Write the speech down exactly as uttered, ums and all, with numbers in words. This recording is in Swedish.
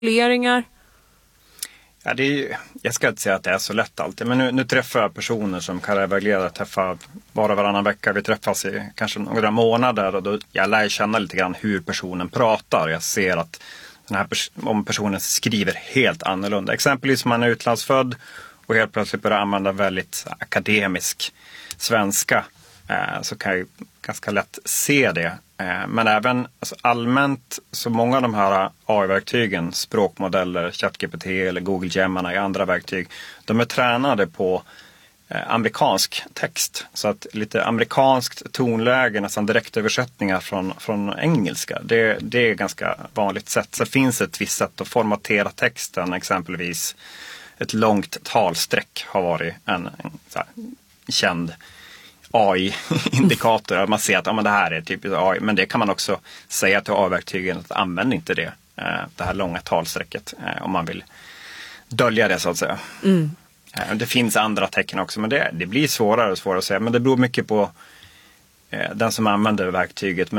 formuleringar? Ja, det är ju, jag ska inte säga att det är så lätt alltid, men nu, nu träffar jag personer som karriärvägledare, träffar bara varannan vecka. Vi träffas i kanske några månader och då jag lär känna lite grann hur personen pratar. Jag ser att den här pers- om personen skriver helt annorlunda. Exempelvis om man är utlandsfödd och helt plötsligt börjar använda väldigt akademisk svenska, eh, så kan jag ganska lätt se det. Eh, men även alltså, allmänt så många av de här A I-verktygen, språkmodeller, ChatGPT eller Google Gemini och andra verktyg, de är tränade på eh, amerikansk text. Så att lite amerikanskt tonläge, nästan direktöversättningar från, från engelska, det, det är ganska vanligt sätt. Så det finns ett visst sätt att formatera texten, exempelvis ett långt talsträck har varit en, en så här, känd A I-indikator. Man ser att ja, men det här är typiskt A I. Men det kan man också säga till A I-verktygen att använd inte det. Det här långa talsträcket om man vill dölja det så att säga. Mm. Det finns andra tecken också, men det, det blir svårare och svårare att säga. Men det beror mycket på den som använder verktyget.